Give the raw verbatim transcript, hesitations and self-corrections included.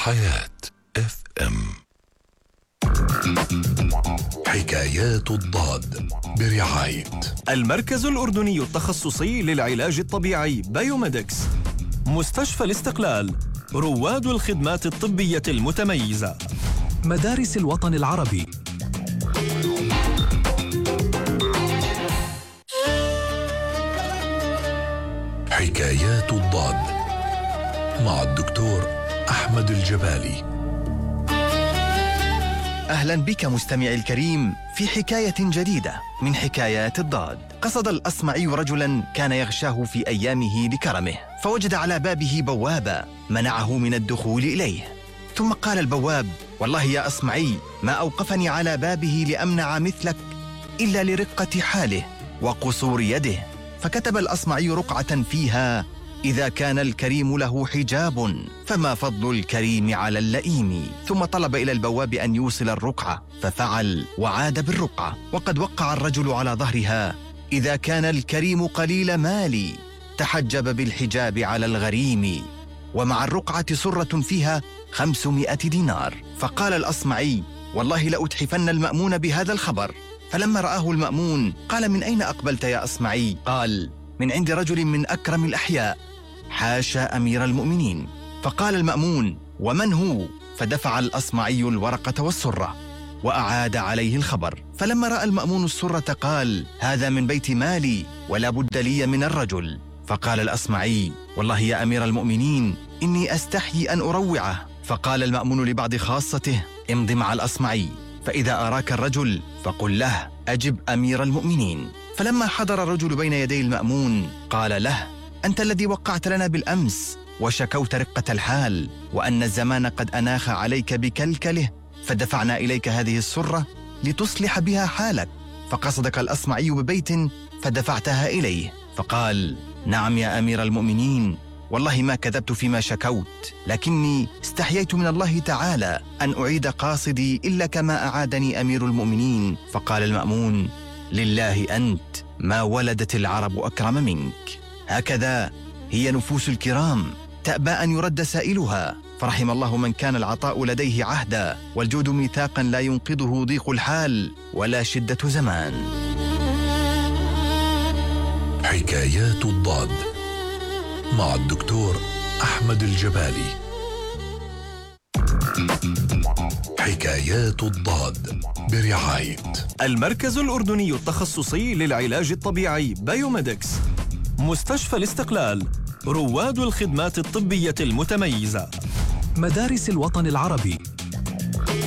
حياة اف ام. حكايات الضاد برعاية المركز الأردني التخصصي للعلاج الطبيعي بايوميدكس، مستشفى الاستقلال، رواد الخدمات الطبية المتميزة، مدارس الوطن العربي. حكايات الضاد مع الدكتور أحمد الجبالي. أهلا بك مستمعي الكريم في حكاية جديدة من حكايات الضاد. قصد الأصمعي رجلا كان يغشاه في أيامه لكرمه، فوجد على بابه بوابا منعه من الدخول إليه. ثم قال البواب: والله يا أصمعي ما أوقفني على بابه لأمنع مثلك إلا لرقة حاله وقصور يده. فكتب الأصمعي رقعة فيها: إذا كان الكريم له حجاب فما فضل الكريم على اللئيم. ثم طلب إلى البواب أن يوصل الرقعة، ففعل وعاد بالرقعة، وقد وقع الرجل على ظهرها: إذا كان الكريم قليل مالي تحجب بالحجاب على الغريم. ومع الرقعة سرة فيها خمسمائة دينار. فقال الأصمعي: والله لأتحفن المأمون بهذا الخبر. فلما رآه المأمون قال: من أين أقبلت يا أصمعي؟ قال: من عند رجل من أكرم الأحياء، حاشا أمير المؤمنين. فقال المأمون: ومن هو؟ فدفع الأصمعي الورقة والسرة وأعاد عليه الخبر. فلما رأى المأمون السرة قال: هذا من بيت مالي ولا بد لي من الرجل. فقال الأصمعي: والله يا أمير المؤمنين إني أستحيي أن أروعه. فقال المأمون لبعض خاصته: امض مع الأصمعي، فإذا أراك الرجل فقل له: أجب أمير المؤمنين. فلما حضر الرجل بين يدي المأمون قال له: أنت الذي وقعت لنا بالأمس وشكوت رقة الحال وأن الزمان قد أناخ عليك بكلكله، فدفعنا إليك هذه السرة لتصلح بها حالك، فقصدك الأصمعي ببيت فدفعتها إليه. فقال: نعم يا أمير المؤمنين، والله ما كذبت فيما شكوت، لكني استحييت من الله تعالى أن أعيد قاصدي إلا كما أعادني أمير المؤمنين. فقال المأمون: لله أنت، ما ولدت العرب أكرم منك. هكذا هي نفوس الكرام، تأبى أن يرد سائلها. فرحم الله من كان العطاء لديه عهدا، والجود ميثاقا لا ينقضه ضيق الحال ولا شدة زمان. حكايات الضاد مع الدكتور أحمد الجبالي. حكايات الضاد برعاية المركز الأردني التخصصي للعلاج الطبيعي بايوميدكس، مستشفى الاستقلال، رواد الخدمات الطبية المتميزة، مدارس الوطن العربي.